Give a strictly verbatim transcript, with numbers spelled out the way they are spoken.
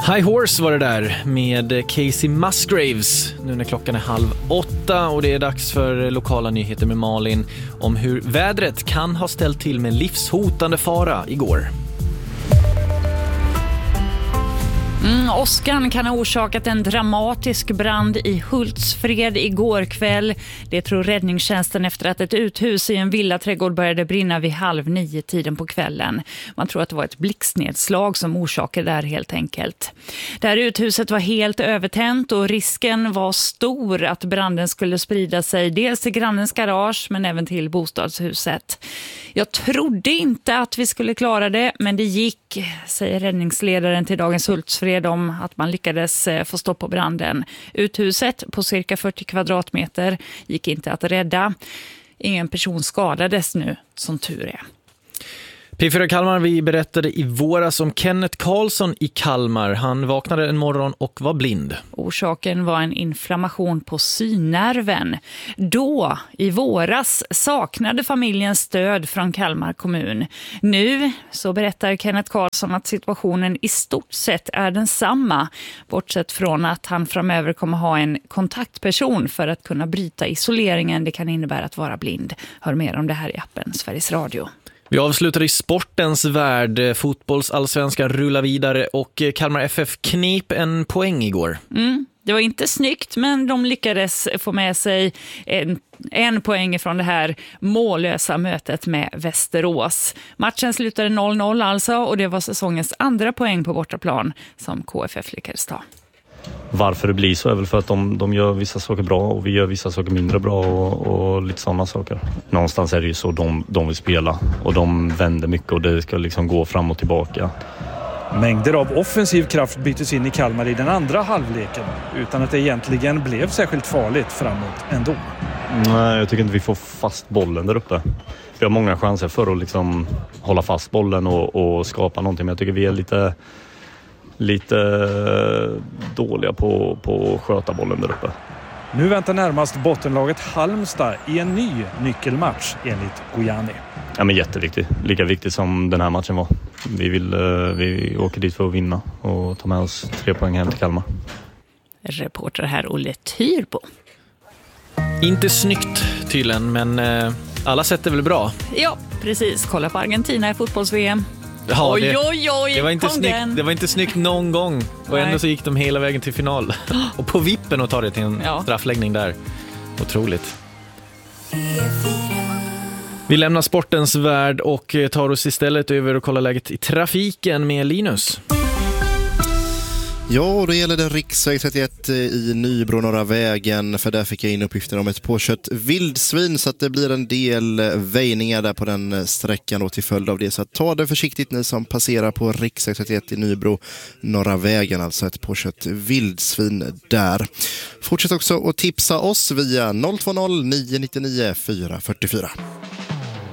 High Horse var det där med Casey Musgraves nu när klockan är halv åtta och det är dags för lokala nyheter med Malin om hur vädret kan ha ställt till med livshotande fara igår. Mm, Åskan kan ha orsakat en dramatisk brand i Hultsfred igår kväll. Det tror räddningstjänsten efter att ett uthus i en villaträdgård började brinna vid halv nio tiden på kvällen. Man tror att det var ett blixtnedslag som orsakade det här helt enkelt. Det här uthuset var helt övertänt och risken var stor att branden skulle sprida sig dels till grannens garage men även till bostadshuset. Jag trodde inte att vi skulle klara det, men det gick, säger räddningsledaren till Dagens Hultsfred om att man lyckades få stopp på branden. Uthuset på cirka fyrtio kvadratmeter gick inte att rädda. Ingen person skadades nu, som tur är. P fyra Kalmar, vi berättade i våras om Kenneth Karlsson i Kalmar. Han vaknade en morgon och var blind. Orsaken var en inflammation på synnerven. Då, i våras, saknade familjen stöd från Kalmar kommun. Nu så berättar Kenneth Karlsson att situationen i stort sett är densamma. Bortsett från att han framöver kommer ha en kontaktperson för att kunna bryta isoleringen. Det kan innebära att vara blind. Hör mer om det här i appen Sveriges Radio. Vi avslutar i sportens värld. Fotbollsallsvenskan rullar vidare och Kalmar F F knip en poäng igår. Mm, det var inte snyggt, men de lyckades få med sig en, en poäng från det här mållösa mötet med Västerås. Matchen slutade noll noll alltså och det var säsongens andra poäng på bortaplan som K F F lyckades ta. Varför det blir så är väl för att de, de gör vissa saker bra och vi gör vissa saker mindre bra och, och lite sådana saker. Någonstans är det ju så de, de vill spela och de vänder mycket och det ska liksom gå fram och tillbaka. Mängder av offensiv kraft byttes in i Kalmar i den andra halvleken utan att det egentligen blev särskilt farligt framåt ändå. Nej, jag tycker inte vi får fast bollen där uppe. Vi har många chanser för att liksom hålla fast bollen och, och skapa någonting, men jag tycker vi är lite... lite dåliga på, på att sköta bollen där uppe. Nu väntar närmast bottenlaget Halmstad i en ny nyckelmatch enligt Gojani. Ja, men jätteviktigt. Lika viktigt som den här matchen var. Vi, vill, vi åker dit för att vinna och ta med oss tre poäng hem till Kalmar. Reporter här Olle Tyrbo. Inte snyggt tydligen, men eh, alla sätt är väl bra. Ja, precis. Kolla på Argentina i fotbolls-V M. Ja, oj, det, oj, oj, det, var inte snyggt, det var inte snyggt någon gång. Och Nej. Ändå så gick de hela vägen till final. Och på vippen och tar det till en ja. straffläggning där. Otroligt. Vi lämnar sportens värld och tar oss istället över och kollar läget i trafiken med Linus. Ja, då gäller det riksväg trettioett i Nybro norra vägen, för där fick jag in uppgifter om ett påkört vildsvin, så att det blir en del väjningar där på den sträckan då till följd av det. Så att ta det försiktigt ni som passerar på riksväg trettioett i Nybro norra vägen, alltså ett påkört vildsvin där. Fortsätt också att tipsa oss via noll två noll nio nio nio fyra fyra fyra.